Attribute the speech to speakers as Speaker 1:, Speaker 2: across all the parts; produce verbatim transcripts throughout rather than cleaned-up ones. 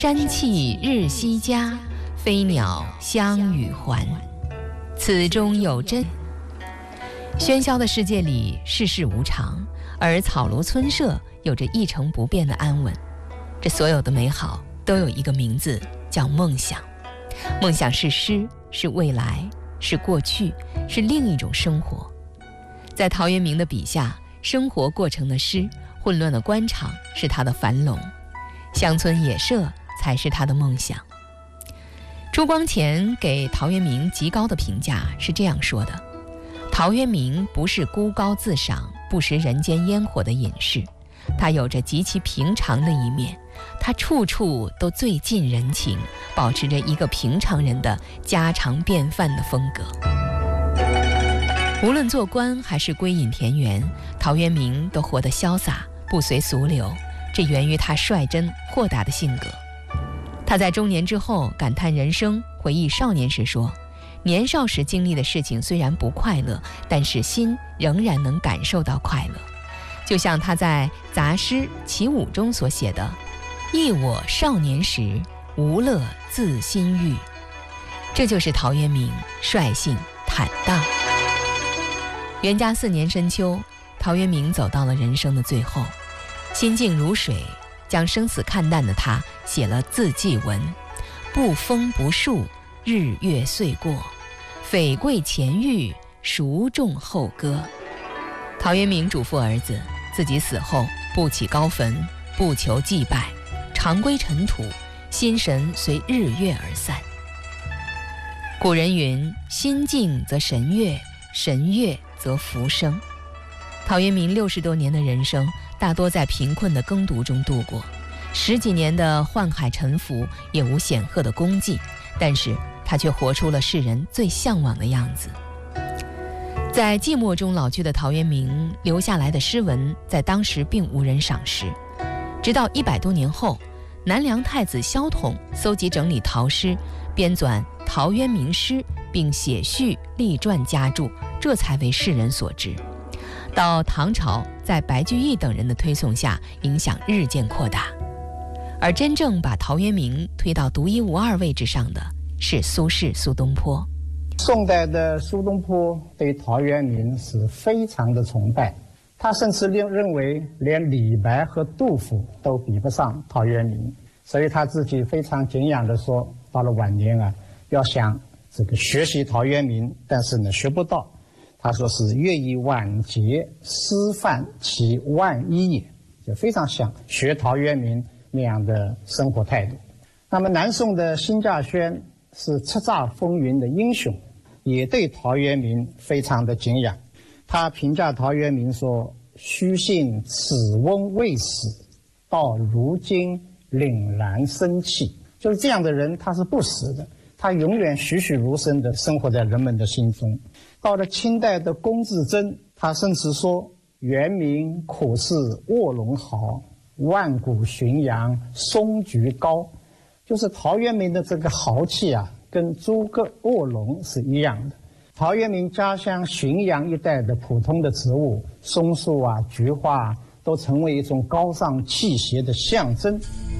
Speaker 1: 山气日夕佳，飞鸟相与还。此中有真。喧嚣的世界里，世事无常，而草庐村舍有着一成不变的安稳。这所有的美好都有一个名字，叫梦想。梦想是诗，是未来，是过去，是另一种生活。在陶渊明的笔下，生活过程的诗，混乱的官场是他的樊笼，乡村野社才是他的梦想。朱光潜给陶渊明极高的评价是这样说的：陶渊明不是孤高自赏、不食人间烟火的隐士，他有着极其平常的一面，他处处都最近人情，保持着一个平常人的家常便饭的风格。无论做官还是归隐田园，陶渊明都活得潇洒，不随俗流，这源于他率真豁达的性格。他在中年之后感叹人生，回忆少年时说：年少时经历的事情虽然不快乐，但是心仍然能感受到快乐。就像他在杂诗《其五》中所写的：忆我少年时，无乐自心郁。这就是陶渊明率性坦荡。元嘉四年深秋，陶渊明走到了人生的最后，心静如水，将生死看淡的他写了字迹文：不风不树，日月岁过，匪贵前遇，孰众后歌。陶渊明嘱咐儿子，自己死后不起高坟，不求祭拜，常归尘土，心神随日月而散。古人云：心静则神悦，神悦则福生。陶渊明六十多年的人生，大多在贫困的耕读中度过，十几年的宦海沉浮，也无显赫的功绩，但是他却活出了世人最向往的样子。在寂寞中老去的陶渊明留下来的诗文，在当时并无人赏识。直到一百多年后，南梁太子萧统搜集整理陶诗，编纂《陶渊明诗》，并写序立传加注，这才为世人所知。到唐朝，在白居易等人的推送下，影响日渐扩大。而真正把陶渊明推到独一无二位置上的是苏轼苏东坡。
Speaker 2: 宋代的苏东坡对陶渊明是非常的崇拜，他甚至认为连李白和杜甫都比不上陶渊明，所以他自己非常敬仰地说，到了晚年啊，要想这个学习陶渊明，但是呢学不到。他说是乐以晚节，师范其万一也，就非常想学陶渊明那样的生活态度。那么南宋的辛稼轩是叱咤风云的英雄，也对陶渊明非常的敬仰。他评价陶渊明说：虚信此翁未死，到如今凛然生气。就是这样的人，他是不死的，他永远栩栩如生地生活在人们的心中。到了清代的龚自珍，他甚至说：原名苦是卧龙豪，万古浔阳松菊高。就是陶渊明的这个豪气啊，跟诸葛卧龙是一样的。陶渊明家乡浔阳一带的普通的植物，松树啊、菊花啊，都成为一种高尚气节的象征。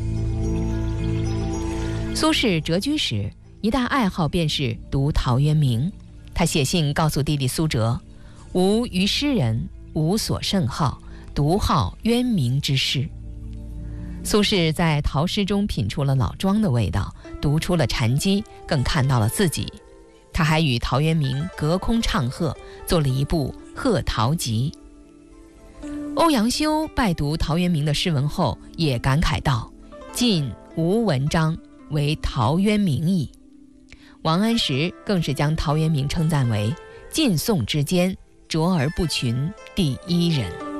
Speaker 1: 苏轼谪居时，一大爱好便是读陶渊明。他写信告诉弟弟苏辙：吾于诗人无所甚好，独好渊明之诗。苏轼在陶诗中品出了老庄的味道，读出了禅机，更看到了自己。他还与陶渊明隔空唱和，做了一部《贺陶集》。欧阳修拜读陶渊明的诗文后，也感慨道：晋无文章，为陶渊明矣。王安石更是将陶渊明称赞为晋宋之间卓而不群第一人。